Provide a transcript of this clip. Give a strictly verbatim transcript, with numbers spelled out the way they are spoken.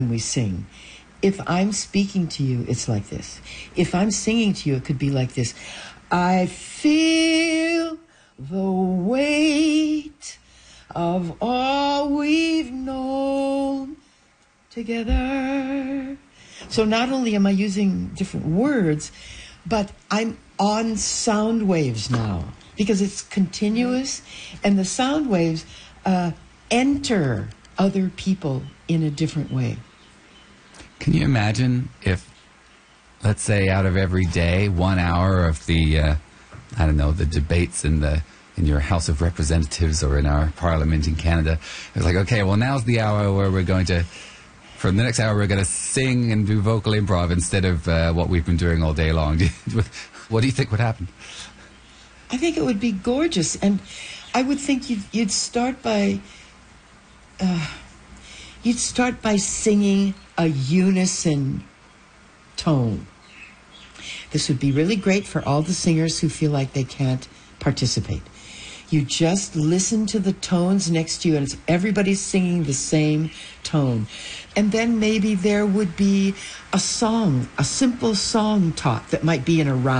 we sing. If I'm speaking to you, it's like this. If I'm singing to you, it could be like this. I feel the weight of all we've known together. So not only am I using different words, but I'm on sound waves now because it's continuous, and the sound waves uh, enter other people in a different way. Can you imagine if, let's say, out of every day, one hour of the, uh, I don't know, the debates in the in your House of Representatives or in our Parliament in Canada, it was like, okay, well, now's the hour where we're going to, for the next hour, we're going to sing and do vocal improv instead of uh, what we've been doing all day long. What do you think would happen? I think it would be gorgeous, and I would think you'd, you'd start by, uh, you'd start by singing a unison tone. This would be really great for all the singers who feel like they can't participate. You just listen to the tones next to you, and it's, everybody's singing the same tone. And then maybe there would be a song, a simple song taught that might be in a rhyme.